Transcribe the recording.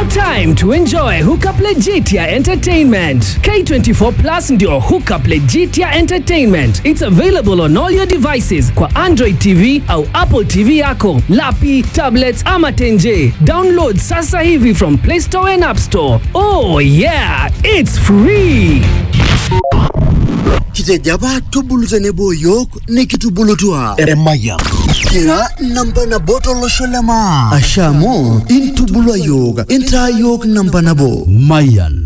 now time to enjoy Hookup Legitia Entertainment. K24 Plus ndio Hookup Legitia Entertainment. It's available on all your devices kwa Android TV au Apple TV yako, lapi, tablets ama tenje. Download sasa hivi from Play Store and App Store. Oh yeah, it's free. Kite jaba tubulu zenebo yok ne kitubulu tuwa Eremaya kira namba na boto lo sholema Ashamo intubulu yoga inta yok namba na bo Mayan